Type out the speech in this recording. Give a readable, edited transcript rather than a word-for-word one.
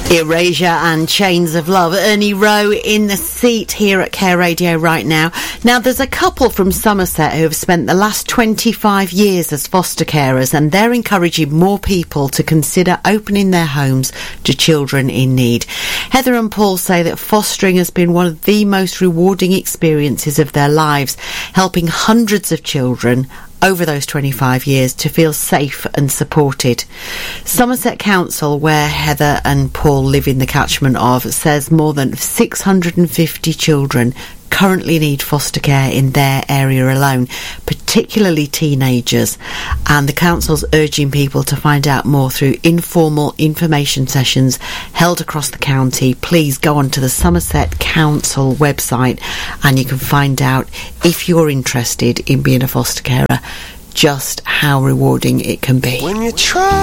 Erasure and Chains of Love. Ernie Rowe in the seat here at Care Radio right now. Now, there's a couple from Somerset who have spent the last 25 years as foster carers, and they're encouraging more people to consider opening their homes to children in need. Heather and Paul say that fostering has been one of the most rewarding experiences of their lives, helping hundreds of children over those 25 years to feel safe and supported. Somerset Council, where Heather and Paul live in the catchment of, says more than 650 children currently need foster care in their area alone, particularly teenagers, and the council's urging people to find out more through informal information sessions held across the county. Please go onto the Somerset Council website and you can find out, if you're interested in being a foster carer, just how rewarding it can be. When you try